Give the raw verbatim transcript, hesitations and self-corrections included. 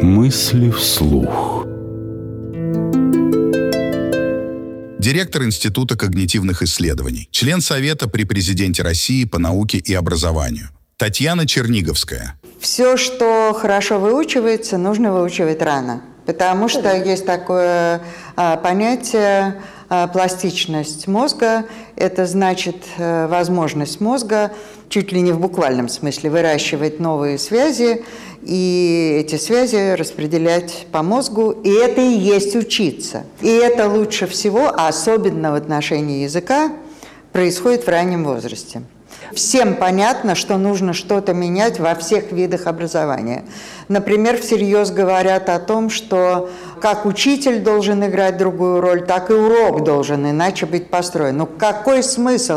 Мысли вслух. Директор Института когнитивных исследований, член Совета при Президенте России по науке и образованию Татьяна Черниговская. Все, что хорошо выучивается, нужно выучивать рано, потому что есть такое а, понятие а, пластичность мозга. Это значит а, возможность мозга чуть ли не в буквальном смысле выращивать новые связи и эти связи распределять по мозгу. И это и есть учиться. И это лучше всего, а особенно в отношении языка, происходит в раннем возрасте. Всем понятно, что нужно что-то менять во всех видах образования. Например, всерьез говорят о том, что как учитель должен играть другую роль, так и урок должен иначе быть построен. Ну какой смысл?